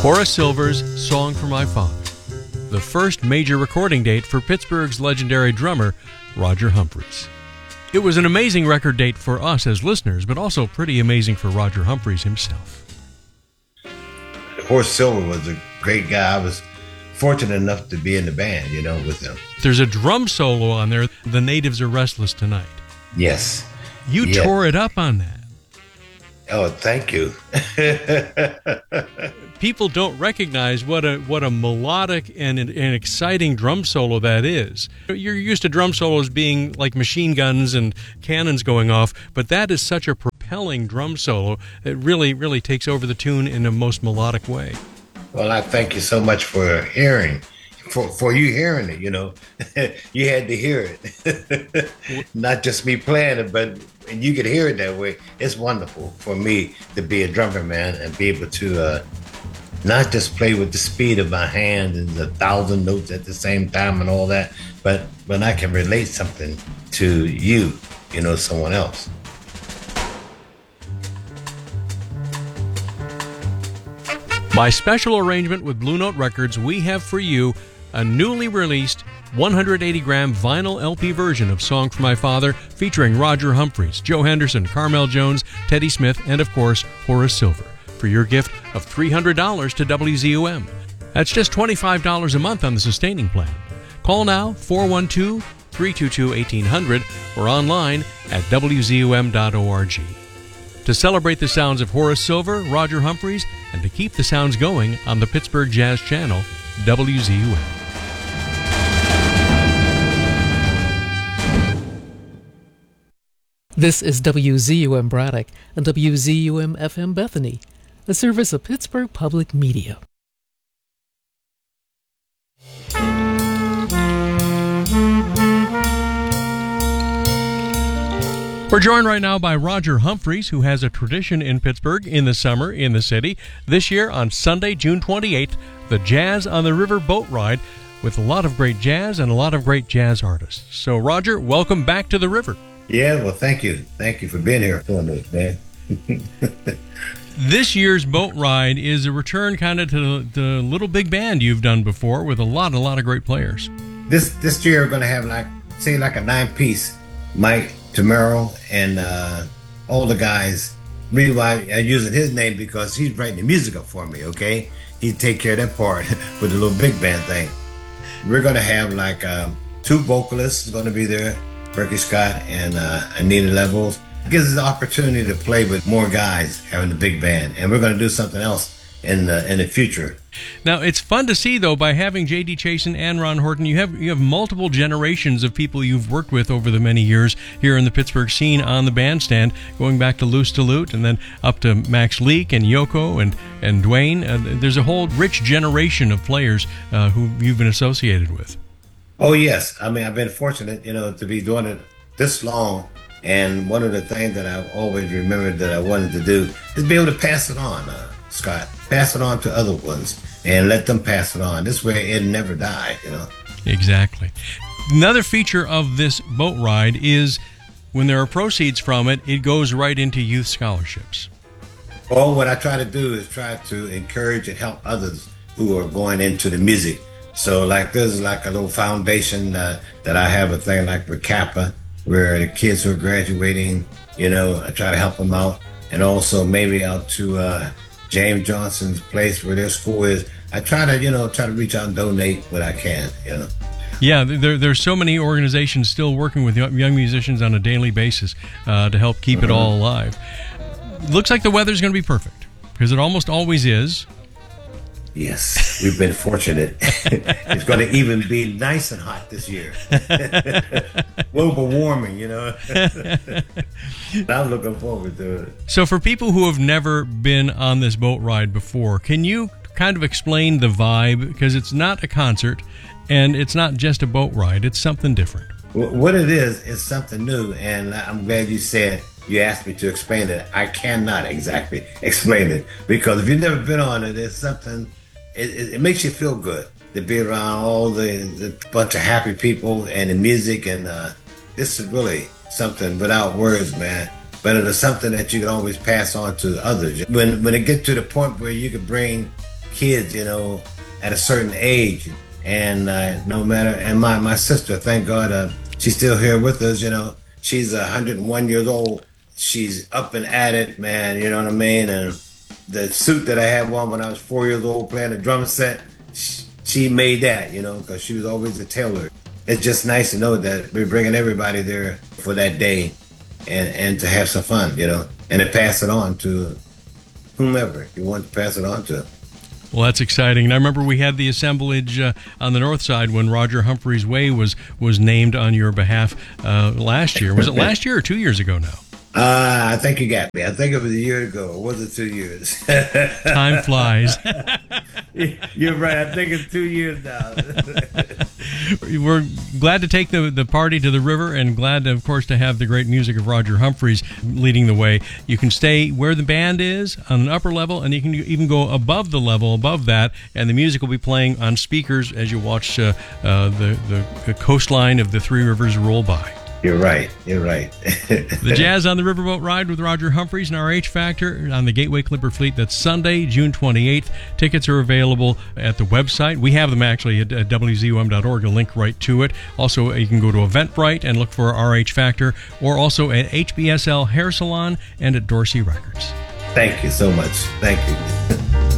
Horace Silver's Song for My Father, the first major recording date for Pittsburgh's legendary drummer, Roger Humphries. It was an amazing record date for us as listeners, but also pretty amazing for Roger Humphries himself. Horace Silver was a great guy. I was fortunate enough to be in the band, with him. There's a drum solo on there, The Natives Are Restless Tonight. Yes. You tore it up on that. Oh, thank you. People don't recognize what a melodic and an exciting drum solo that is. You're used to drum solos being like machine guns and cannons going off, but that is such a propelling drum solo that really, really takes over the tune in the most melodic way. Well, I thank you so much for hearing. For you hearing it, you had to hear it. Not just me playing it, but and you could hear it that way. It's wonderful for me to be a drummer, man, and be able to not just play with the speed of my hand and 1,000 notes at the same time and all that, but when I can relate something to you, someone else. By special arrangement with Blue Note Records, we have for you a newly released 180-gram vinyl LP version of Song for My Father featuring Roger Humphries, Joe Henderson, Carmel Jones, Teddy Smith, and of course, Horace Silver for your gift of $300 to WZUM. That's just $25 a month on the sustaining plan. Call now, 412-322-1800 or online at WZUM.org. To celebrate the sounds of Horace Silver, Roger Humphries, and to keep the sounds going on the Pittsburgh Jazz Channel, WZUM. This is WZUM Braddock and WZUM FM Bethany, a service of Pittsburgh Public Media. We're joined right now by Roger Humphries, who has a tradition in Pittsburgh in the summer in the city. This year on Sunday, June 28th, the Jazz on the River boat ride with a lot of great jazz and a lot of great jazz artists. So, Roger, welcome back to the river. Yeah, well, thank you. Thank you for being here doing this, man. This year's boat ride is a return kind of to the little big band you've done before with a lot of great players. This year we're going to have like a 9-piece. Mike Tamero and all the guys. Really why I'm using his name because he's writing the music up for me, okay? He take care of that part with the little big band thing. We're going to have like 2 vocalists going to be there. Berkey Scott and Anita Levels. It gives us the opportunity to play with more guys having the big band. And we're going to do something else in the future. Now, it's fun to see, though, by having J.D. Chasen and Ron Horton, you have multiple generations of people you've worked with over the many years here in the Pittsburgh scene on the bandstand, going back to Loose to Lute and then up to Max Leak and Yoko and Dwayne. There's a whole rich generation of players who you've been associated with. Oh, yes. I mean, I've been fortunate, to be doing it this long. And one of the things that I've always remembered that I wanted to do is be able to pass it on, Scott. Pass it on to other ones and let them pass it on. This way it never died, Exactly. Another feature of this boat ride is when there are proceeds from it, it goes right into youth scholarships. Well, what I try to do is try to encourage and help others who are going into the music. So like there's like a little foundation that I have a thing like with Kappa, where the kids who are graduating, I try to help them out. And also maybe out to James Johnson's place where their school is. I try to reach out and donate what I can, Yeah, there's so many organizations still working with young musicians on a daily basis to help keep it all alive. Looks like the weather's going to be perfect, because it almost always is. Yes, we've been fortunate. It's going to even be nice and hot this year. Global warming, I'm looking forward to it. So for people who have never been on this boat ride before, can you kind of explain the vibe? Because it's not a concert, and it's not just a boat ride. It's something different. What it is something new, and I'm glad you asked me to explain it. I cannot exactly explain it, because if you've never been on it, it's something... It makes you feel good to be around all the bunch of happy people and the music, and this is really something without words, man. But it is something that you can always pass on to others. When it gets to the point where you can bring kids, you know, at a certain age. And no matter, and my sister, thank God, she's still here with us, you know. She's 101 years old. She's up and at it, man, you know what I mean? And the suit that I had on when I was 4 years old playing the drum set, she made that, you know, because she was always a tailor. It's just nice to know that we're bringing everybody there for that day and to have some fun, you know, and to pass it on to whomever you want to pass it on to. Well, that's exciting. And I remember we had the assemblage on the north side when Roger Humphreys Way was named on your behalf last year. Was it last year or 2 years ago now? I think you got me. I think it was a year ago. Or was it 2 years? Time flies. You're right. I think it's 2 years now. We're glad to take the party to the river, and glad, of course, to have the great music of Roger Humphreys leading the way. You can stay where the band is on an upper level, and you can even go above the level above that, and the music will be playing on speakers as you watch the coastline of the Three Rivers roll by. You're right. You're right. The Jazz on the Riverboat Ride with Roger Humphreys and RH Factor on the Gateway Clipper Fleet. That's Sunday, June 28th. Tickets are available at the website. We have them actually at WZUM.org, a link right to it. Also, you can go to Eventbrite and look for RH Factor, or also at HBSL Hair Salon and at Dorsey Records. Thank you so much. Thank you.